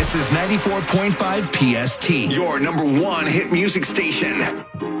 This is 94.5 PST, your number one hit music station.